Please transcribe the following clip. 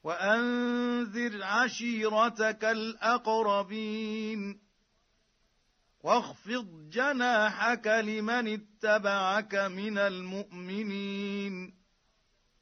وأنذر عشيرتك الأقربين واخفض جناحك لمن اتبعك من المؤمنين